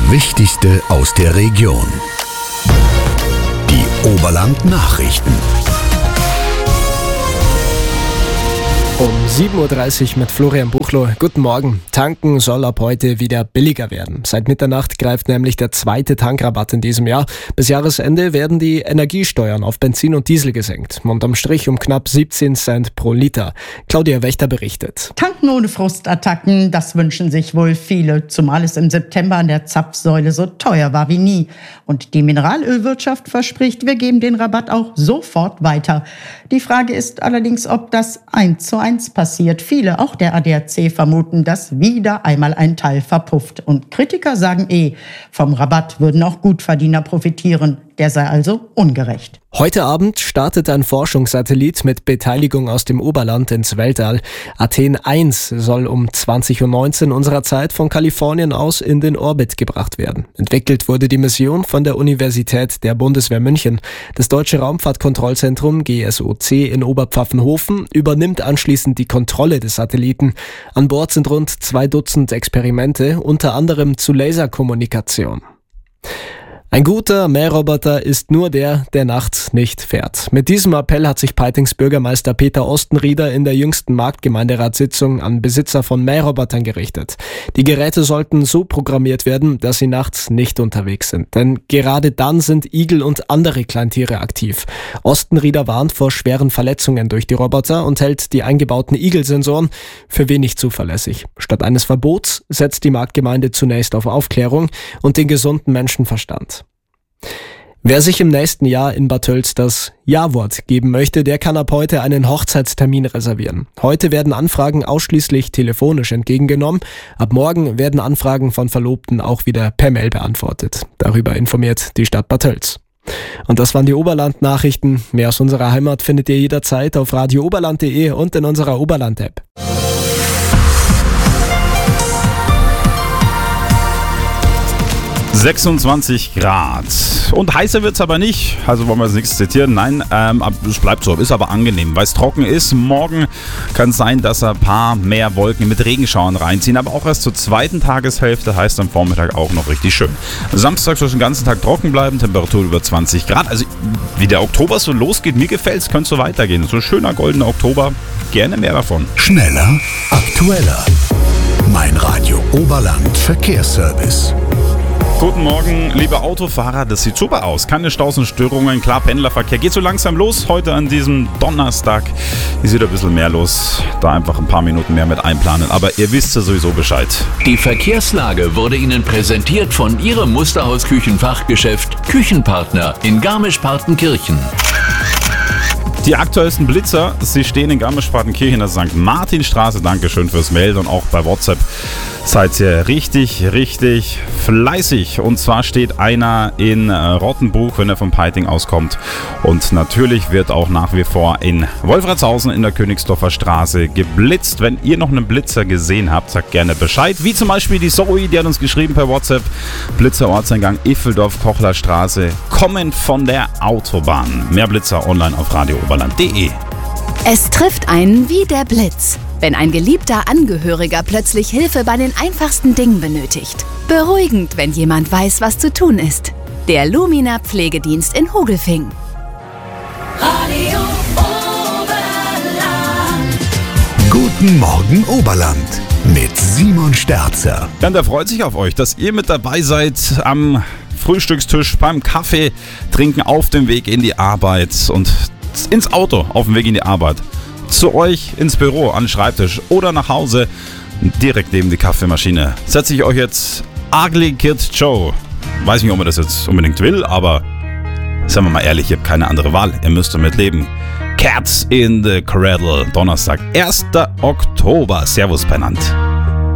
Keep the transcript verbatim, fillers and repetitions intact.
Wichtigste aus der Region. Die Oberland-Nachrichten. Um sieben Uhr dreißig mit Florian Buchloh. Guten Morgen. Tanken soll ab heute wieder billiger werden. Seit Mitternacht greift nämlich der zweite Tankrabatt in diesem Jahr. Bis Jahresende werden die Energiesteuern auf Benzin und Diesel gesenkt. Unterm Strich um knapp siebzehn Cent pro Liter. Claudia Wächter berichtet. Tanken ohne Frustattacken, das wünschen sich wohl viele. Zumal es im September an der Zapfsäule so teuer war wie nie. Und die Mineralölwirtschaft verspricht, wir geben den Rabatt auch sofort weiter. Die Frage ist allerdings, ob das eins zu eins passiert. Viele, auch der A D A C, vermuten, dass wieder einmal ein Teil verpufft. Und Kritiker sagen eh, vom Rabatt würden auch Gutverdiener profitieren. Der sei also ungerecht. Heute Abend startet ein Forschungssatellit mit Beteiligung aus dem Oberland ins Weltall. Athen eins soll um zwanzig Uhr neunzehn unserer Zeit von Kalifornien aus in den Orbit gebracht werden. Entwickelt wurde die Mission von der Universität der Bundeswehr München. Das Deutsche Raumfahrtkontrollzentrum G S O C in Oberpfaffenhofen übernimmt anschließend die Kontrolle des Satelliten. An Bord sind rund zwei Dutzend Experimente, unter anderem zu Laserkommunikation. Ein guter Mähroboter ist nur der, der nachts nicht fährt. Mit diesem Appell hat sich Peitings Bürgermeister Peter Ostenrieder in der jüngsten Marktgemeinderatssitzung an Besitzer von Mährobotern gerichtet. Die Geräte sollten so programmiert werden, dass sie nachts nicht unterwegs sind. Denn gerade dann sind Igel und andere Kleintiere aktiv. Ostenrieder warnt vor schweren Verletzungen durch die Roboter und hält die eingebauten Igelsensoren für wenig zuverlässig. Statt eines Verbots setzt die Marktgemeinde zunächst auf Aufklärung und den gesunden Menschenverstand. Wer sich im nächsten Jahr in Bad Tölz das Ja-Wort geben möchte, der kann ab heute einen Hochzeitstermin reservieren. Heute werden Anfragen ausschließlich telefonisch entgegengenommen. Ab morgen werden Anfragen von Verlobten auch wieder per Mail beantwortet. Darüber informiert die Stadt Bad Tölz. Und das waren die Oberland-Nachrichten. Mehr aus unserer Heimat findet ihr jederzeit auf radio oberland punkt de und in unserer Oberland-App. sechsundzwanzig Grad. Und heißer wird's aber nicht. Also wollen wir jetzt nichts zitieren. Nein, ähm, es bleibt so. Ist aber angenehm, weil es trocken ist. Morgen kann es sein, dass ein paar mehr Wolken mit Regenschauern reinziehen. Aber auch erst zur zweiten Tageshälfte, heißt am Vormittag auch noch richtig schön. Samstag soll es den ganzen Tag trocken bleiben. Temperatur über zwanzig Grad. Also wie der Oktober so losgeht, mir gefällt's. Könnte so weitergehen. So ein schöner goldener Oktober. Gerne mehr davon. Schneller, aktueller. Mein Radio Oberland Verkehrsservice. Guten Morgen, liebe Autofahrer, das sieht super aus. Keine Staus und Störungen, klar, Pendlerverkehr geht so langsam los. Heute an diesem Donnerstag ist wieder ein bisschen mehr los. Da einfach ein paar Minuten mehr mit einplanen. Aber ihr wisst ja sowieso Bescheid. Die Verkehrslage wurde Ihnen präsentiert von Ihrem Musterhaus-Küchenfachgeschäft Küchenpartner in Garmisch-Partenkirchen. Die aktuellsten Blitzer, sie stehen in Garmisch-Partenkirchen, das ist Sankt Martinstraße. Dankeschön fürs Melden und auch bei WhatsApp seid ihr richtig, richtig fleißig. Und zwar steht einer in Rottenbuch, wenn er von Peiting auskommt. Und natürlich wird auch nach wie vor in Wolfratshausen in der Königsdorfer Straße geblitzt. Wenn ihr noch einen Blitzer gesehen habt, sagt gerne Bescheid. Wie zum Beispiel die Zoe, die hat uns geschrieben per WhatsApp. Blitzer Ortseingang Iffeldorf-Kochlerstraße, kommend von der Autobahn. Mehr Blitzer online auf radio oberland punkt de. Es trifft einen wie der Blitz, wenn ein geliebter Angehöriger plötzlich Hilfe bei den einfachsten Dingen benötigt. Beruhigend, wenn jemand weiß, was zu tun ist. Der Lumina Pflegedienst in Hogelfing. Radio Oberland. Guten Morgen Oberland mit Simon Sterzer. Dann der freut sich auf euch, dass ihr mit dabei seid am Frühstückstisch, beim Kaffee trinken, auf dem Weg in die Arbeit und ins Auto auf dem Weg in die Arbeit. Zu euch ins Büro, an den Schreibtisch oder nach Hause, direkt neben die Kaffeemaschine. Setze ich euch jetzt Ugly Kid Joe. Weiß nicht, ob man das jetzt unbedingt will, aber sagen wir mal ehrlich, ihr habt keine andere Wahl. Ihr müsst damit leben. Cats in the Cradle, Donnerstag, erster Oktober. Servus, Pennant.